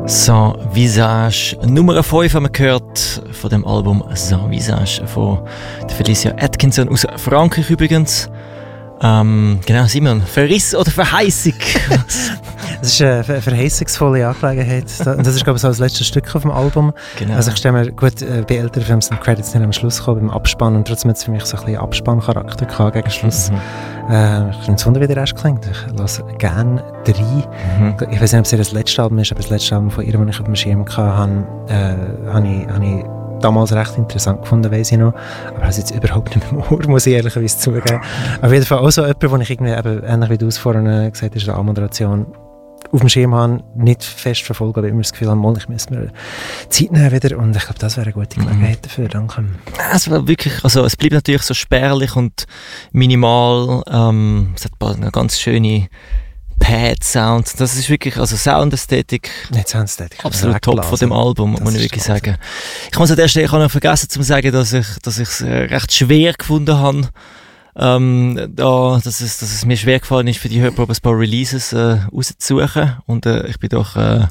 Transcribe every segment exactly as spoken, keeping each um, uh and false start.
Sans Visage. Nummer fünf haben wir gehört von dem Album Sans Visage von Felicia Atkinson aus Frankreich übrigens. Ähm, genau, Simon, Verriss oder Verheißung? Es ist eine verheißungsvolle Angelegenheit. Und das ist, glaube ich, so das letzte Stück auf dem Album. Genau. Also ich stelle mir, gut, bei älteren Filmen sind die Credits nicht am Schluss gekommen, beim Abspann. Und trotzdem hat es für mich so ein bisschen Abspanncharakter gehabt gegen Schluss. Mhm. Äh, ich finde es wunder, wie der Rest klingt. Ich lasse gerne drei. Mhm. Ich weiß nicht, ob es das letzte Album ist, aber das letzte Album von ihr, das ich auf dem Schirm hatte, äh, habe ich, hab ich damals recht interessant gefunden, weiss ich noch. Aber das ist jetzt überhaupt nicht mehr im Ohr, muss ich ehrlicherweise zugeben. Auf jeden Fall auch so jemand, wo ich irgendwie, eben, ähnlich wie du es vorhin gesagt hast, in der Anmoderation auf dem Schirm haben, nicht fest verfolgen, aber immer das Gefühl haben, ich müsste mir Zeit nehmen wieder. Und ich glaube, das wäre eine gute Gelegenheit dafür. Danke. Es war wirklich, also es bleibt natürlich so spärlich und minimal. Ähm, es hat eine ganz schöne Pad-Sound. Das ist wirklich, also Soundästhetik. Nicht Soundästhetik. Absolut top von dem Album, muss ich wirklich sagen. Ich muss an der Stelle, ich habe noch vergessen zu sagen, dass ich, dass ich es recht schwer gefunden habe. Ähm, da, dass, es, dass es mir schwer gefallen ist, für die Hörprobe ein paar Releases äh, rauszusuchen. Und äh, ich bin doch, äh,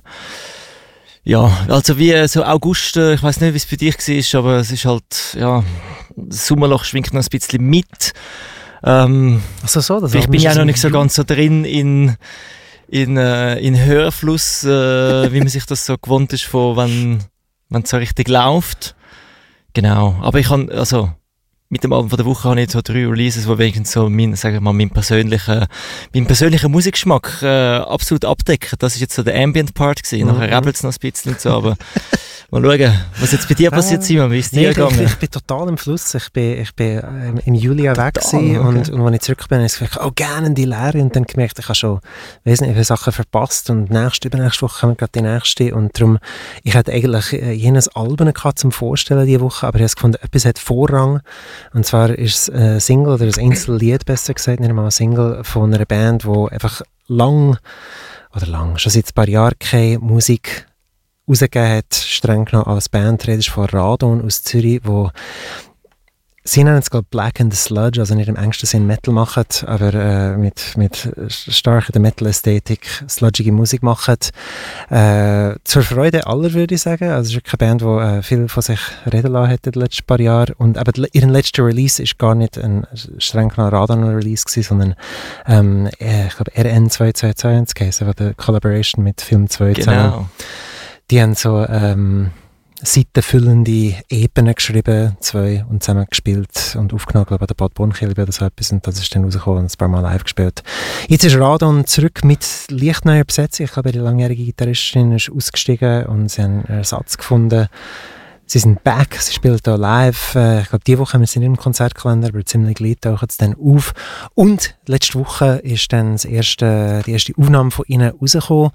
ja, also wie so August, äh, ich weiß nicht, wie es für dich war, aber es ist halt, ja, das Sommerloch schwingt noch ein bisschen mit. Ähm, also so, das ich bin ja noch nicht so ganz so drin in, in, äh, in Hörfluss, äh, wie man sich das so gewohnt ist, von wenn wenn es so richtig läuft. Genau, aber ich kann, also mit dem Album von der Woche habe ich so drei Releases, die wenigstens so mein, sagen wir mal, meinen persönlichen, meinen persönlichen Musikgeschmack äh, absolut abdecken. Das ist jetzt so der Ambient-Part gewesen. Mhm. Nachher rebelt es noch ein bisschen und so, aber mal schauen, was jetzt bei dir passiert, Simon, wie ist es dir nee, gegangen? Ich, ich bin total im Fluss. Ich bin, ich bin ähm, im Juli weg gewesen, okay. und, und als ich zurück bin, habe ich gesagt, oh, gerne die Lehre. Und dann gemerkt, ich habe schon, weiss nicht, wie viele Sachen verpasst. Und nächste, übernächste Woche kommen gerade die nächste. Und darum, ich hatte eigentlich äh, jenes Album gehabt zum Vorstellen diese Woche, aber ich habe gefunden, etwas hat Vorrang. Und zwar ist es ein Single oder ein Einzellied, besser gesagt, nicht einmal ein Single von einer Band, die einfach lang, oder lang, schon seit ein paar Jahren keine Musik rausgegeben hat, streng genommen als Band. Redest von Radon aus Zürich, wo sie nennen es glaube Black and the Sludge, also nicht im engsten Sinn Metal machen, aber äh, mit, mit starker Metal-Ästhetik sludgige Musik machen. Äh, zur Freude aller, würde ich sagen. Also es ist wirklich eine Band, die äh, viel von sich reden lassen hat in den letzten paar Jahren. Und aber ihren letzter Release ist gar nicht ein streng genommen Radon-Release gewesen, sondern ähm, äh, ich glaube R N zwei zwei zwei eins geheißen, also die Collaboration mit Film zwei zusammen. Genau. Die haben so ähm, seitenfüllende Ebenen geschrieben, zwei, und zusammen gespielt und aufgenommen, glaube ich, an der Bad Bornkirche oder so etwas, und das ist dann rausgekommen und ein paar Mal live gespielt. Jetzt ist Radon zurück mit leicht neuer Besetzung. Ich glaube, die langjährige Gitarristin ist ausgestiegen und sie haben einen Ersatz gefunden. Sie sind back, sie spielen hier live. Äh, ich glaube, diese Woche haben sie nicht im Konzertkalender, aber ziemlich gleich tauchen sie dann auf. Und letzte Woche ist dann das erste, die erste Aufnahme von ihnen rausgekommen,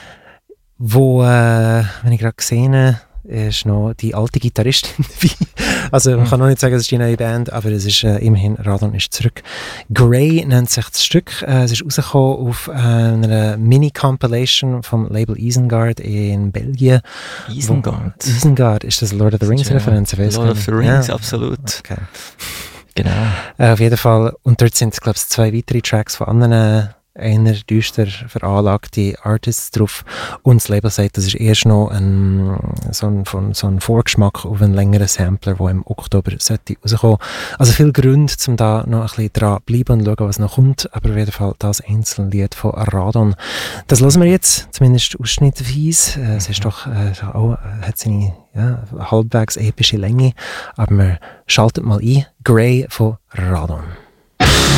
wo, äh, wenn ich gerade gesehen habe, ist noch die alte Gitarristin dabei. Also man kann noch nicht sagen, es ist die neue Band, aber es ist äh, immerhin, Radon ist zurück. Grey nennt sich das Stück. Äh, es ist rausgekommen auf äh, einer Mini-Compilation vom Label Isengard in Belgien. Isengard? Isengard, ist das Lord of the Rings-Referenz? Ja, Lord of the Rings, ja. Absolut. Okay. Genau. Äh, auf jeden Fall. Und dort sind, glaube ich, zwei weitere Tracks von anderen einer düster veranlagte Artists drauf, und das Label sagt, das ist erst noch ein, so, ein, so ein Vorgeschmack auf einen längeren Sampler, der im Oktober sollte rauskommen. Also viele Gründe, um da noch ein bisschen dran bleiben und schauen, was noch kommt, aber auf jeden Fall das Einzellied von Radon. Das hören wir jetzt, zumindest ausschnittweise. Es ist doch, äh, auch, hat seine ja, halbwegs epische Länge, aber wir schalten mal ein. Grey von Radon.